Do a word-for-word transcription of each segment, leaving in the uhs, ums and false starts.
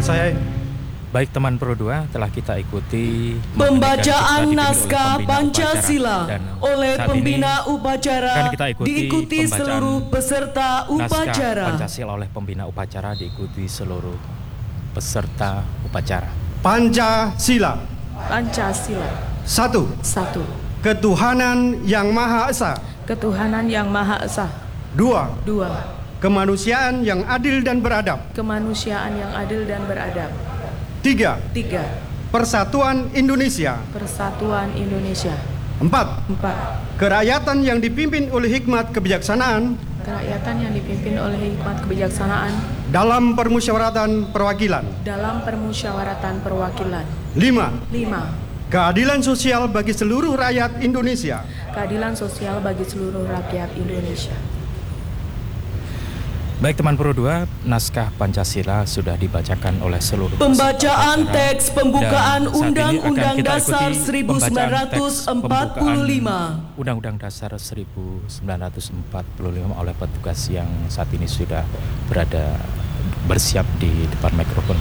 Selesai. Baik teman Pro dua, telah kita ikuti pembacaan naskah Pancasila oleh pembina upacara, ikuti diikuti seluruh peserta upacara. Naskah Pancasila oleh pembina upacara diikuti seluruh peserta upacara. Pancasila. Pancasila. Satu. Satu. Ketuhanan yang Maha Esa. Ketuhanan yang Maha Esa. Dua. Dua. Kemanusiaan yang adil dan beradab. Kemanusiaan yang adil dan beradab. Tiga. Tiga. Persatuan Indonesia. Persatuan Indonesia. Empat. Empat. Kerakyatan yang dipimpin oleh hikmat kebijaksanaan. Kerakyatan yang dipimpin oleh hikmat kebijaksanaan. Dalam permusyawaratan perwakilan. Dalam permusyawaratan perwakilan. Lima. Lima. Keadilan sosial bagi seluruh rakyat Indonesia. Keadilan sosial bagi seluruh rakyat Indonesia. Baik teman Pro dua, naskah Pancasila sudah dibacakan oleh seluruh pembacaan teks pembukaan Undang-Undang Dasar ikuti seribu sembilan ratus empat puluh lima. Undang-Undang Dasar seribu sembilan ratus empat puluh lima oleh petugas yang saat ini sudah berada bersiap di depan mikrofon.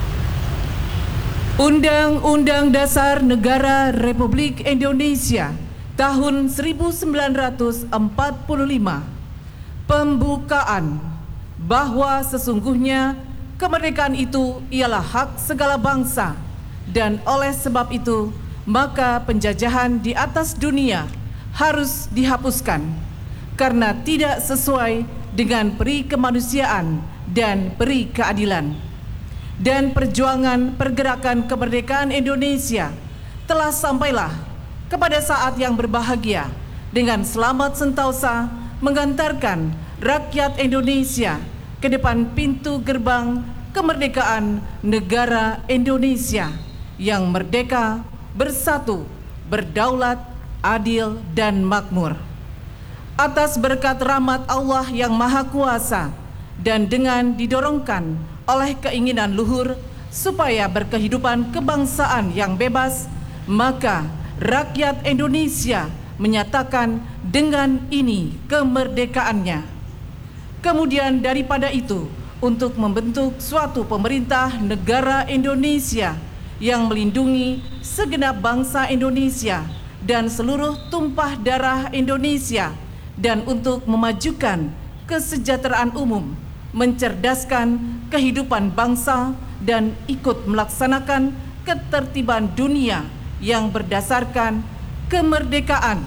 Undang-Undang Dasar Negara Republik Indonesia tahun seribu sembilan ratus empat puluh lima. Pembukaan bahwa sesungguhnya kemerdekaan itu ialah hak segala bangsa, dan oleh sebab itu maka penjajahan di atas dunia harus dihapuskan karena tidak sesuai dengan peri kemanusiaan dan peri keadilan. Dan perjuangan pergerakan kemerdekaan Indonesia telah sampailah kepada saat yang berbahagia dengan selamat sentosa mengantarkan rakyat Indonesia ke depan pintu gerbang kemerdekaan negara Indonesia yang merdeka, bersatu, berdaulat, adil, dan makmur. Atas berkat rahmat Allah yang Maha Kuasa dan dengan didorongkan oleh keinginan luhur supaya berkehidupan kebangsaan yang bebas, maka rakyat Indonesia menyatakan dengan ini kemerdekaannya. Kemudian daripada itu, untuk membentuk suatu pemerintah negara Indonesia yang melindungi segenap bangsa Indonesia dan seluruh tumpah darah Indonesia, dan untuk memajukan kesejahteraan umum, mencerdaskan kehidupan bangsa, dan ikut melaksanakan ketertiban dunia yang berdasarkan kemerdekaan,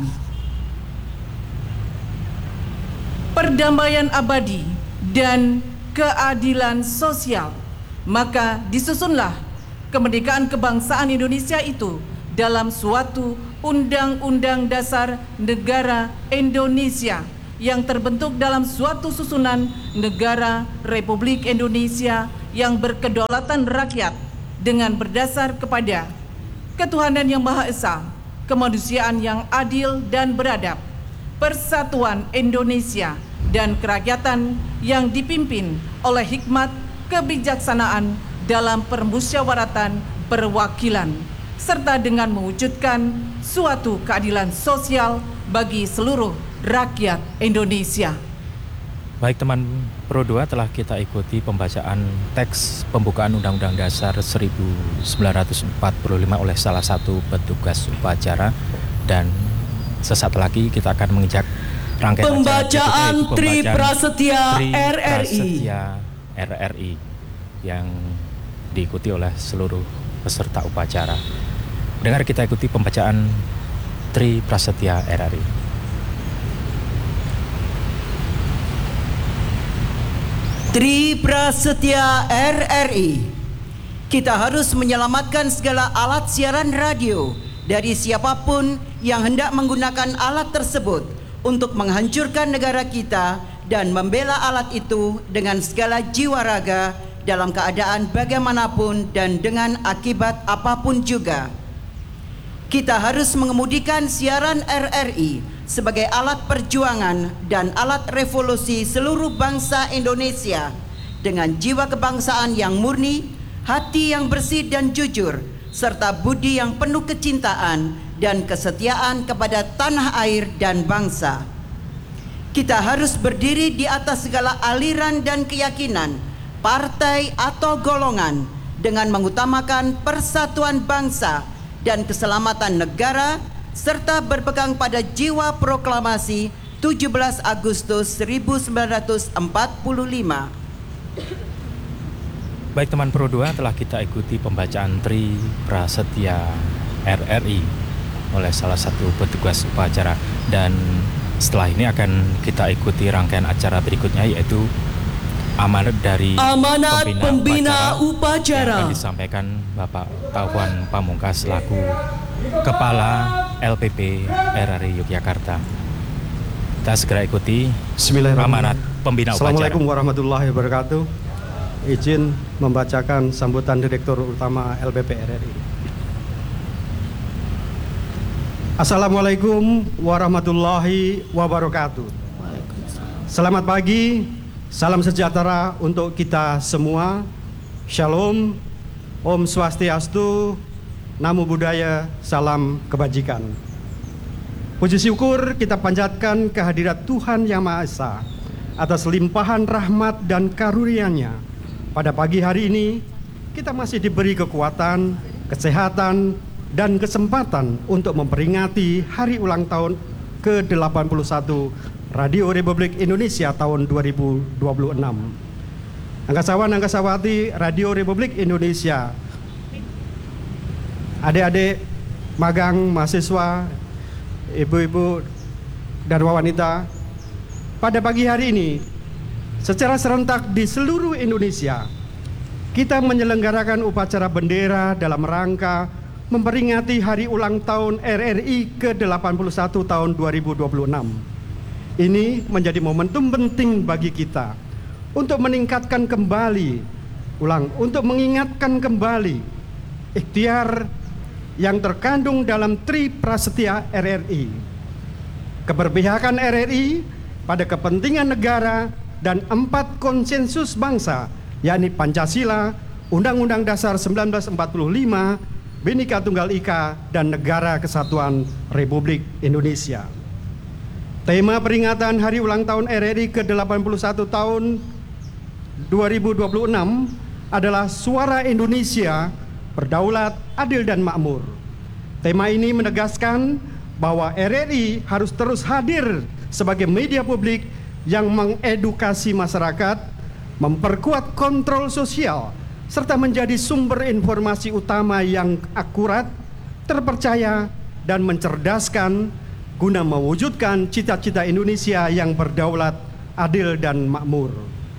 perdamaian abadi, dan keadilan sosial. Maka disusunlah kemerdekaan kebangsaan Indonesia itu dalam suatu Undang-Undang Dasar Negara Indonesia yang terbentuk dalam suatu susunan negara Republik Indonesia yang berkedaulatan rakyat dengan berdasar kepada ketuhanan yang Maha Esa, kemanusiaan yang adil dan beradab, persatuan Indonesia, dan kerakyatan yang dipimpin oleh hikmat kebijaksanaan dalam permusyawaratan perwakilan, serta dengan mewujudkan suatu keadilan sosial bagi seluruh rakyat Indonesia. Baik teman Pro dua, telah kita ikuti pembacaan teks pembukaan Undang-Undang Dasar seribu sembilan ratus empat puluh lima oleh salah satu petugas upacara, dan sesaat lagi kita akan menginjak rangkaian pembacaan Tri Prasetya R R I R R I yang diikuti oleh seluruh peserta upacara. Dengar kita ikuti pembacaan Tri Prasetya R R I. Tri Prasetya R R I. Kita harus menyelamatkan segala alat siaran radio dari siapapun yang hendak menggunakan alat tersebut untuk menghancurkan negara kita dan membela alat itu dengan segala jiwa raga dalam keadaan bagaimanapun dan dengan akibat apapun juga. Kita harus mengemudikan siaran R R I sebagai alat perjuangan dan alat revolusi seluruh bangsa Indonesia dengan jiwa kebangsaan yang murni, hati yang bersih dan jujur, serta budi yang penuh kecintaan dan kesetiaan kepada tanah air dan bangsa. Kita harus berdiri di atas segala aliran dan keyakinan, partai atau golongan, dengan mengutamakan persatuan bangsa dan keselamatan negara serta berpegang pada jiwa proklamasi tujuh belas Agustus seribu sembilan ratus empat puluh lima. Baik teman Pro dua, telah kita ikuti pembacaan Tri Prasetya R R I oleh salah satu petugas upacara, dan setelah ini akan kita ikuti rangkaian acara berikutnya, yaitu amanat dari Amanat pembina, pembina upacara, upacara. yang akan disampaikan Bapak Taufan Pamungkas selaku Kepala L P P R R I Yogyakarta. Kita segera ikuti amanat pembina upacara. Assalamualaikum warahmatullahi wabarakatuh. Izin membacakan sambutan Direktur Utama L P P R R I. Assalamualaikum warahmatullahi wabarakatuh. Selamat pagi, salam sejahtera untuk kita semua. Shalom, Om Swastiastu, Namo Buddhaya, salam kebajikan. Puji syukur kita panjatkan kehadirat Tuhan Yang Maha Esa atas limpahan rahmat dan karunia-Nya. Pada pagi hari ini kita masih diberi kekuatan, kesehatan, dan kesempatan untuk memperingati hari ulang tahun ke delapan puluh satu Radio Republik Indonesia tahun dua ribu dua puluh enam. Angkasawan-angkasawati Radio Republik Indonesia, adik-adik magang, mahasiswa, ibu-ibu dan wanita, pada pagi hari ini secara serentak di seluruh Indonesia kita menyelenggarakan upacara bendera dalam rangka memperingati hari ulang tahun R R I ke delapan puluh satu tahun dua ribu dua puluh enam. Ini menjadi momentum penting bagi kita untuk meningkatkan kembali, ulang, untuk mengingatkan kembali ikhtiar yang terkandung dalam Tri Prasetya R R I. Keberpihakan R R I pada kepentingan negara dan empat konsensus bangsa, yakni Pancasila, Undang-Undang Dasar seribu sembilan ratus empat puluh lima, Bhinneka Tunggal Ika, dan Negara Kesatuan Republik Indonesia. Tema peringatan hari ulang tahun R R I ke delapan puluh satu tahun dua ribu dua puluh enam adalah Suara Indonesia, Berdaulat, Adil, dan Makmur. Tema ini menegaskan bahwa R R I harus terus hadir sebagai media publik yang mengedukasi masyarakat, memperkuat kontrol sosial, serta menjadi sumber informasi utama yang akurat, terpercaya, dan mencerdaskan guna mewujudkan cita-cita Indonesia yang berdaulat, adil, dan makmur.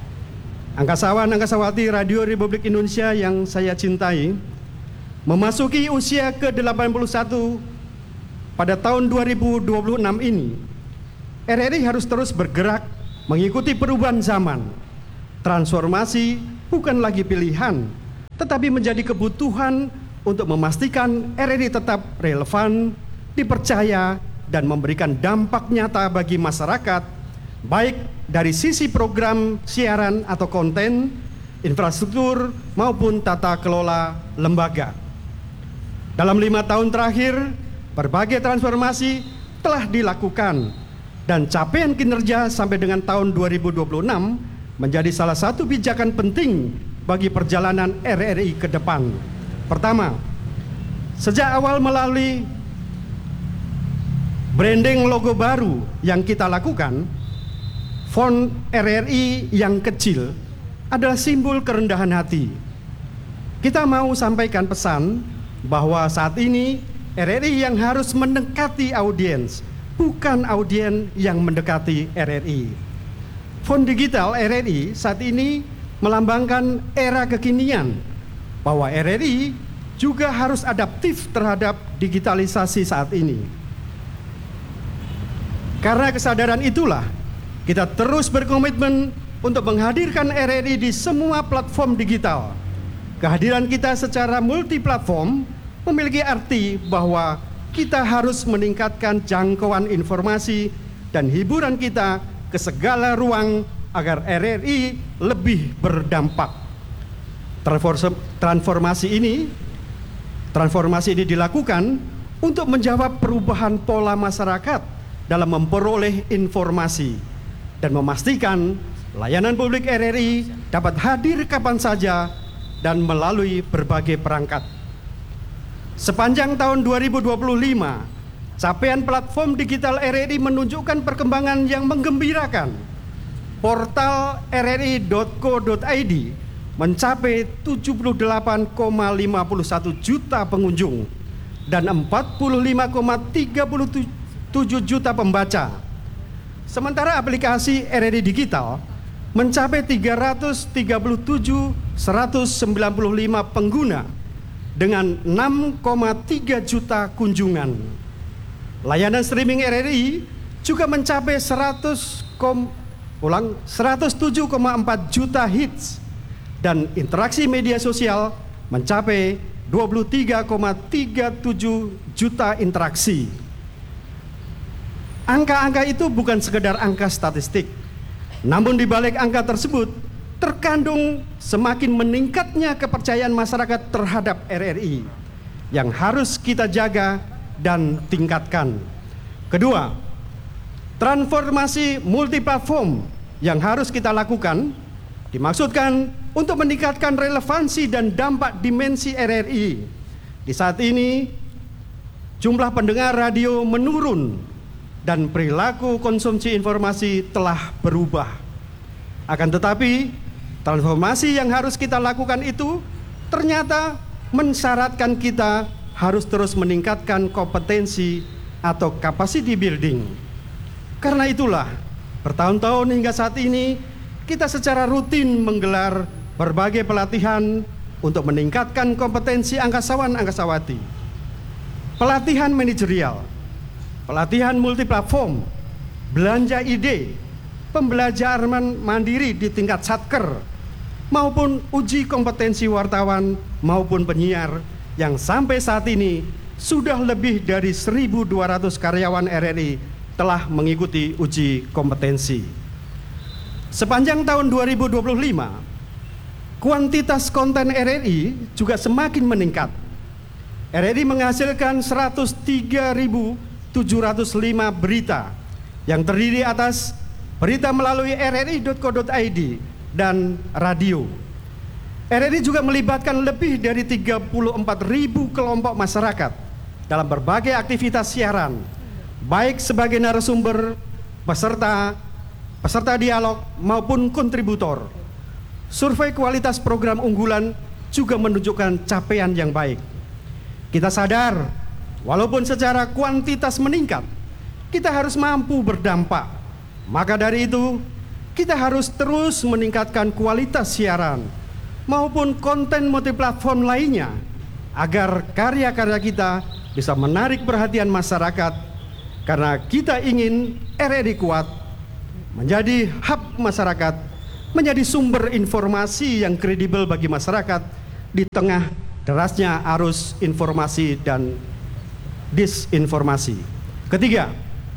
Angkasawan-angkasawati Radio Republik Indonesia yang saya cintai, memasuki usia ke delapan puluh satu pada tahun dua ribu dua puluh enam ini, R R I harus terus bergerak mengikuti perubahan zaman. Transformasi bukan lagi pilihan, tetapi menjadi kebutuhan untuk memastikan R R I tetap relevan, dipercaya, dan memberikan dampak nyata bagi masyarakat, baik dari sisi program siaran atau konten, infrastruktur, maupun tata kelola lembaga. Dalam lima tahun terakhir, berbagai transformasi telah dilakukan, dan capaian kinerja sampai dengan tahun dua ribu dua puluh enam menjadi salah satu pijakan penting bagi perjalanan R R I ke depan. Pertama, sejak awal melalui branding logo baru yang kita lakukan, font R R I yang kecil adalah simbol kerendahan hati. Kita mau sampaikan pesan bahwa saat ini R R I yang harus mendekati audiens, bukan audiens yang mendekati R R I. Font digital R R I saat ini melambangkan era kekinian, bahwa R R I juga harus adaptif terhadap digitalisasi saat ini. Karena kesadaran itulah, kita terus berkomitmen untuk menghadirkan R R I di semua platform digital. Kehadiran kita secara multiplatform memiliki arti bahwa kita harus meningkatkan jangkauan informasi dan hiburan kita ke segala ruang agar R R I lebih berdampak. Transformasi ini, transformasi ini dilakukan untuk menjawab perubahan pola masyarakat dalam memperoleh informasi dan memastikan layanan publik R R I dapat hadir kapan saja, dan melalui berbagai perangkat. Sepanjang tahun dua ribu dua puluh lima, capaian platform digital R R I menunjukkan perkembangan yang menggembirakan. Portal r r i titik co titik i d mencapai tujuh puluh delapan koma lima satu juta pengunjung dan empat puluh lima koma tiga tujuh juta pembaca. Sementara aplikasi R R I Digital mencapai tiga ratus tiga puluh tujuh ribu seratus sembilan puluh lima pengguna dengan enam koma tiga juta kunjungan. Layanan streaming R R I juga mencapai seratus, ulang, seratus tujuh koma empat juta hits dan interaksi media sosial mencapai dua puluh tiga koma tiga tujuh juta interaksi. Angka-angka itu bukan sekedar angka statistik, namun di balik angka tersebut terkandung semakin meningkatnya kepercayaan masyarakat terhadap R R I yang harus kita jaga dan tingkatkan. Kedua, transformasi multiplatform yang harus kita lakukan dimaksudkan untuk meningkatkan relevansi dan dampak dimensi R R I. Di saat ini, jumlah pendengar radio menurun dan perilaku konsumsi informasi telah berubah. Akan tetapi, transformasi yang harus kita lakukan itu ternyata mensyaratkan kita harus terus meningkatkan kompetensi atau capacity building. Karena itulah, bertahun-tahun hingga saat ini, kita secara rutin menggelar berbagai pelatihan untuk meningkatkan kompetensi angkasawan-angkasawati. Pelatihan manajerial, pelatihan multiplatform, belanja ide, pembelajaran mandiri di tingkat satker, maupun uji kompetensi wartawan maupun penyiar yang sampai saat ini sudah lebih dari seribu dua ratus karyawan R R I telah mengikuti uji kompetensi. Sepanjang tahun dua ribu dua puluh lima, kuantitas konten R R I juga semakin meningkat. R R I menghasilkan seratus tiga ribu tujuh ratus lima berita yang terdiri atas berita melalui r r i titik co titik i d dan radio. R R I juga melibatkan lebih dari tiga puluh empat ribu kelompok masyarakat dalam berbagai aktivitas siaran, baik sebagai narasumber, peserta, peserta dialog maupun kontributor. Survei kualitas program unggulan juga menunjukkan capaian yang baik. Kita sadar, walaupun secara kuantitas meningkat, kita harus mampu berdampak. Maka dari itu, kita harus terus meningkatkan kualitas siaran maupun konten multiplatform lainnya agar karya-karya kita bisa menarik perhatian masyarakat, karena kita ingin R R I kuat menjadi hub masyarakat, menjadi sumber informasi yang kredibel bagi masyarakat di tengah derasnya arus informasi dan disinformasi. Ketiga,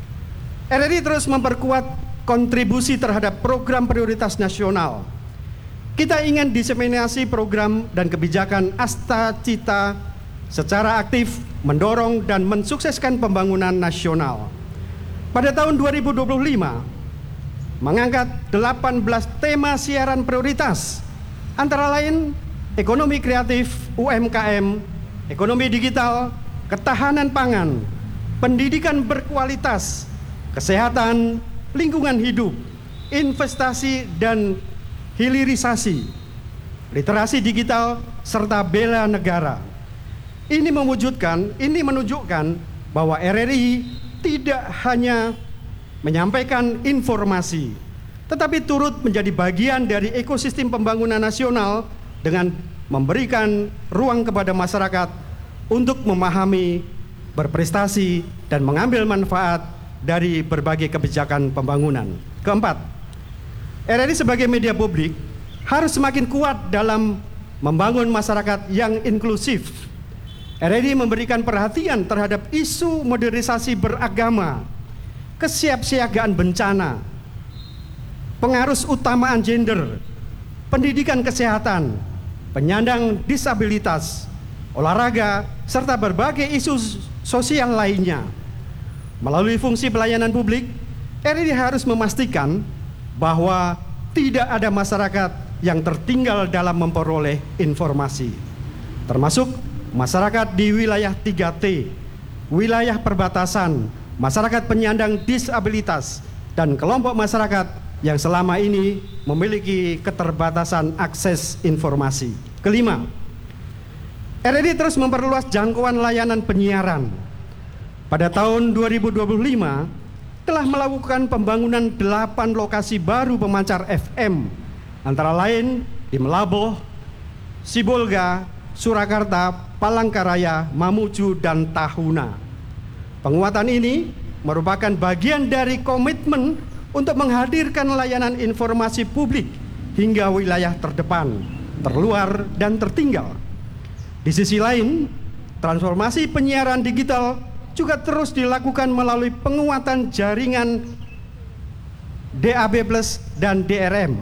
R R I terus memperkuat kontribusi terhadap program prioritas nasional. Kita ingin diseminasi program dan kebijakan Asta Cita secara aktif mendorong dan mensukseskan pembangunan nasional. Pada tahun dua ribu dua puluh lima, mengangkat delapan belas tema siaran prioritas, antara lain ekonomi kreatif, U M K M, ekonomi digital, ketahanan pangan, pendidikan berkualitas, kesehatan, lingkungan hidup, investasi dan hilirisasi, literasi digital, serta bela negara. Ini mewujudkan, ini menunjukkan bahwa R R I tidak hanya menyampaikan informasi, tetapi turut menjadi bagian dari ekosistem pembangunan nasional dengan memberikan ruang kepada masyarakat untuk memahami, berprestasi, dan mengambil manfaat dari berbagai kebijakan pembangunan. Keempat, R R I sebagai media publik harus semakin kuat dalam membangun masyarakat yang inklusif. R R I memberikan perhatian terhadap isu modernisasi beragama, kesiapsiagaan bencana, pengarus utamaan gender, pendidikan kesehatan, penyandang disabilitas, olahraga, serta berbagai isu sosial lainnya. Melalui fungsi pelayanan publik, R R I harus memastikan bahwa tidak ada masyarakat yang tertinggal dalam memperoleh informasi, termasuk masyarakat di wilayah tiga T, wilayah perbatasan, masyarakat penyandang disabilitas, dan kelompok masyarakat yang selama ini memiliki keterbatasan akses informasi. Kelima, R R I terus memperluas jangkauan layanan penyiaran. Pada tahun dua ribu dua puluh lima telah melakukan pembangunan delapan lokasi baru pemancar F M, antara lain di Melaboh, Sibolga, Surakarta, Palangkaraya, Mamuju, dan Tahuna. Penguatan ini merupakan bagian dari komitmen untuk menghadirkan layanan informasi publik hingga wilayah terdepan, terluar, dan tertinggal. Di sisi lain, transformasi penyiaran digital juga terus dilakukan melalui penguatan jaringan D A B plus dan D R M.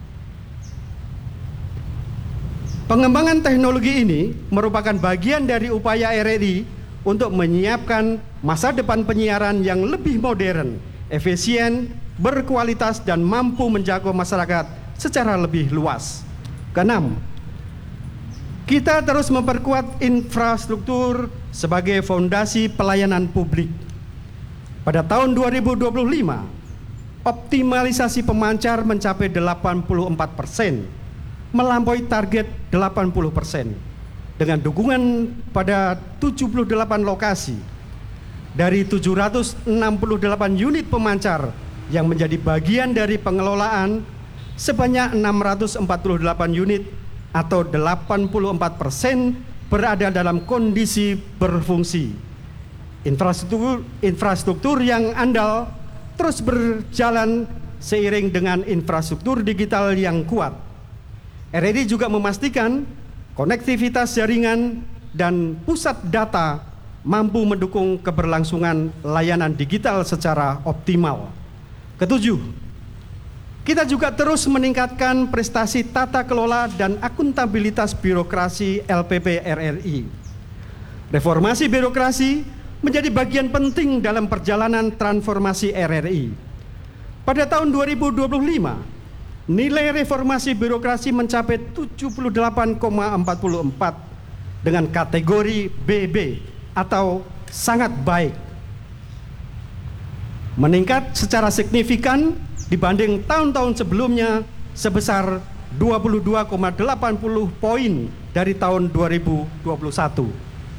Pengembangan teknologi ini merupakan bagian dari upaya R R I untuk menyiapkan masa depan penyiaran yang lebih modern, efisien, berkualitas, dan mampu menjangkau masyarakat secara lebih luas. Keenam, kita terus memperkuat infrastruktur sebagai fondasi pelayanan publik. Pada tahun dua ribu dua puluh lima, optimalisasi pemancar mencapai delapan puluh empat persen, melampaui target delapan puluh persen, dengan dukungan pada tujuh puluh delapan lokasi dari tujuh ratus enam puluh delapan unit pemancar yang menjadi bagian dari pengelolaan sebanyak enam ratus empat puluh delapan unit atau delapan puluh empat persen berada dalam kondisi berfungsi. Infrastruktur, infrastruktur yang andal terus berjalan seiring dengan infrastruktur digital yang kuat. R R I juga memastikan konektivitas jaringan dan pusat data mampu mendukung keberlangsungan layanan digital secara optimal. Ketujuh, kita juga terus meningkatkan prestasi tata kelola dan akuntabilitas birokrasi L P P R R I. Reformasi birokrasi menjadi bagian penting dalam perjalanan transformasi R R I. Pada tahun dua ribu dua puluh lima, nilai reformasi birokrasi mencapai tujuh puluh delapan koma empat empat dengan kategori B B atau sangat baik. Meningkat secara signifikan dibanding tahun-tahun sebelumnya sebesar dua puluh dua koma delapan puluh poin dari tahun dua ribu dua puluh satu.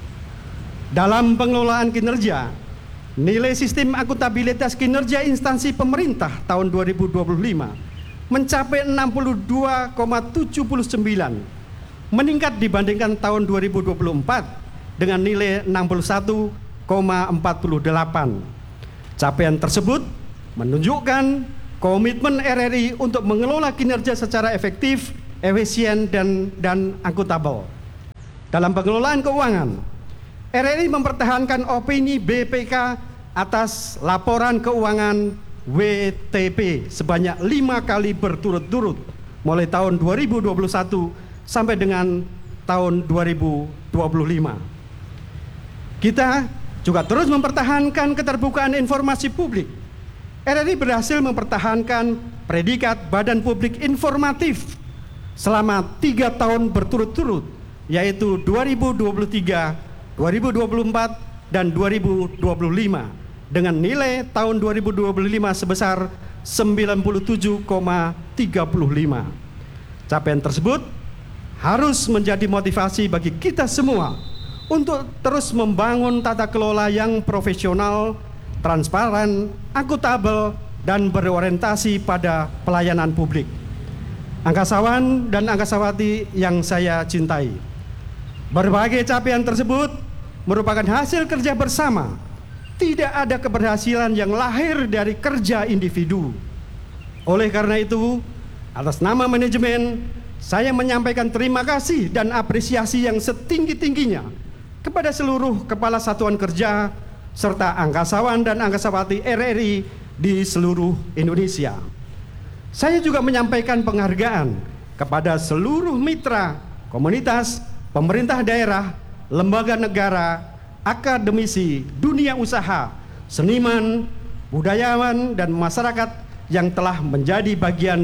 Dalam pengelolaan kinerja, nilai sistem akuntabilitas kinerja instansi pemerintah tahun dua ribu dua puluh lima mencapai enam puluh dua koma tujuh sembilan, meningkat dibandingkan tahun dua ribu dua puluh empat dengan nilai enam puluh satu koma empat delapan. Capaian tersebut menunjukkan komitmen R R I untuk mengelola kinerja secara efektif, efisien, dan dan akuntabel. Dalam pengelolaan keuangan, R R I mempertahankan opini B P K atas laporan keuangan W T P sebanyak lima kali berturut-turut mulai tahun dua ribu dua puluh satu sampai dengan tahun dua ribu dua puluh lima. Kita juga terus mempertahankan keterbukaan informasi publik. R R I berhasil mempertahankan predikat Badan Publik Informatif selama tiga tahun berturut-turut, yaitu dua ribu dua puluh tiga, dua ribu dua puluh empat, dan dua ribu dua puluh lima, dengan nilai tahun dua ribu dua puluh lima sebesar sembilan puluh tujuh koma tiga lima. Capaian tersebut harus menjadi motivasi bagi kita semua untuk terus membangun tata kelola yang profesional, transparan, akuntabel, dan berorientasi pada pelayanan publik. Angkasawan dan angkasawati yang saya cintai, berbagai capaian tersebut merupakan hasil kerja bersama. Tidak ada keberhasilan yang lahir dari kerja individu. Oleh karena itu, atas nama manajemen, saya menyampaikan terima kasih dan apresiasi yang setinggi-tingginya kepada seluruh kepala satuan kerja serta angkasawan dan angkasawati R R I di seluruh Indonesia. Saya juga menyampaikan penghargaan kepada seluruh mitra, komunitas, pemerintah daerah, lembaga negara, akademisi, dunia usaha, seniman, budayawan, dan masyarakat yang telah menjadi bagian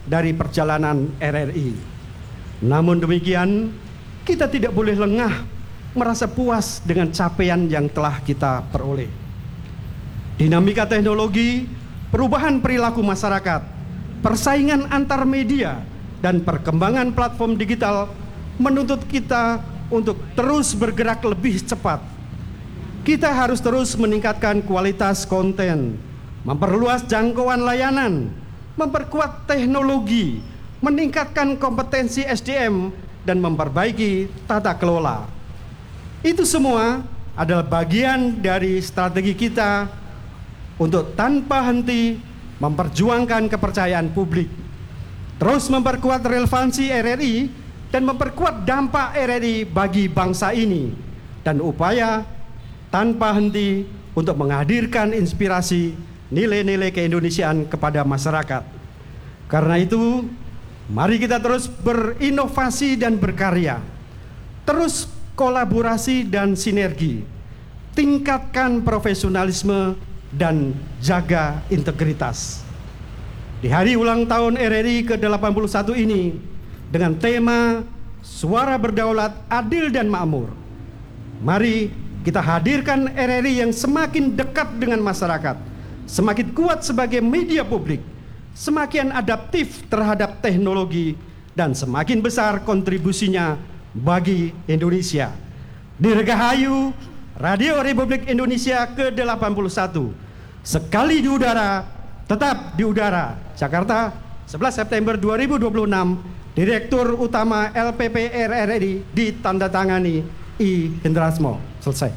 dari perjalanan R R I. Namun demikian, kita tidak boleh lengah merasa puas dengan capaian yang telah kita peroleh. Dinamika teknologi, perubahan perilaku masyarakat, persaingan antar media, dan perkembangan platform digital menuntut kita untuk terus bergerak lebih cepat. Kita harus terus meningkatkan kualitas konten, memperluas jangkauan layanan, memperkuat teknologi, meningkatkan kompetensi S D M, dan memperbaiki tata kelola. Itu semua adalah bagian dari strategi kita untuk tanpa henti memperjuangkan kepercayaan publik, terus memperkuat relevansi R R I dan memperkuat dampak R R I bagi bangsa ini, dan upaya tanpa henti untuk menghadirkan inspirasi nilai-nilai keindonesiaan kepada masyarakat. Karena itu, mari kita terus berinovasi dan berkarya, terus kolaborasi dan sinergi, tingkatkan profesionalisme dan jaga integritas. Di hari ulang tahun R R I ke delapan puluh satu ini, dengan tema Suara Berdaulat Adil dan Makmur, mari kita hadirkan R R I yang semakin dekat dengan masyarakat, semakin kuat sebagai media publik, semakin adaptif terhadap teknologi, dan semakin besar kontribusinya bagi Indonesia. Dirgahayu Radio Republik Indonesia ke delapan puluh satu. Sekali di udara, tetap di udara. Jakarta, sebelas September dua ribu dua puluh enam. Direktur Utama L P P R R I ditandatangani I. Hendrasmo. Selesai.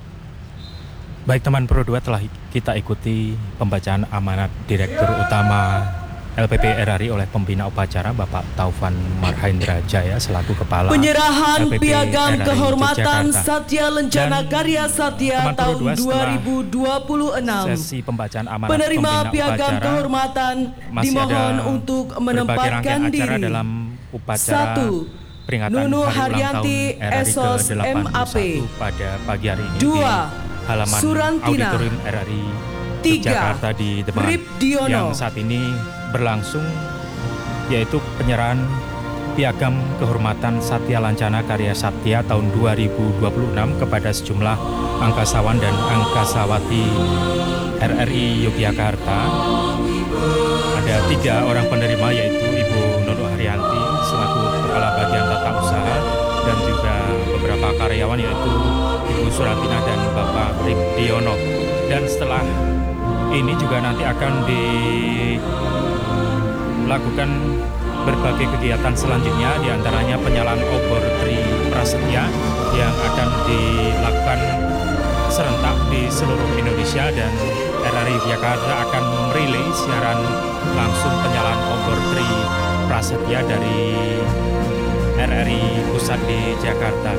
Baik teman Pro dua, telah kita ikuti pembacaan amanat Direktur Utama L P P R R I oleh pembina upacara Bapak Taufan Marhendra Jaya selaku Kepala Penyerahan L P P Piagam R R I Kehormatan Yogyakarta. Satya Lencana Dan Karya Satya teman Pro tahun dua, dua ribu dua puluh enam. Sesi pembacaan amanat Penerima pembina Piagam upacara Kehormatan masih dimohon ada untuk berbagai menempatkan rangkaian acara diri. dalam upacara Satu, peringatan Nunu Hari Ulang Haryanti, Tahun R R I Esos, ke delapan puluh satu M A P. pada pagi hari ini Dua, di halaman Surantina. Auditorium R R I Tiga, Jakarta di Demak, Rip Diono. yang saat ini berlangsung, yaitu penyerahan Piagam Kehormatan Satya Lancana Karya Satya tahun dua ribu dua puluh enam kepada sejumlah angkasawan dan angkasawati R R I Yogyakarta. Ada tiga orang penerima, yaitu Ibu Nunu Haryanti selaku Kepala Bagian Tata Usaha, dan juga beberapa karyawan, yaitu Ibu Surantina dan Bapak Rip Diono. Dan setelah ini juga nanti akan dilakukan berbagai kegiatan selanjutnya, diantaranya penyalaan obor Tri Prasetya yang akan dilakukan serentak di seluruh Indonesia, dan R R I Jakarta akan merilai siaran langsung penyalaan obor Tri Prasetya dari R R I Pusat di Jakarta.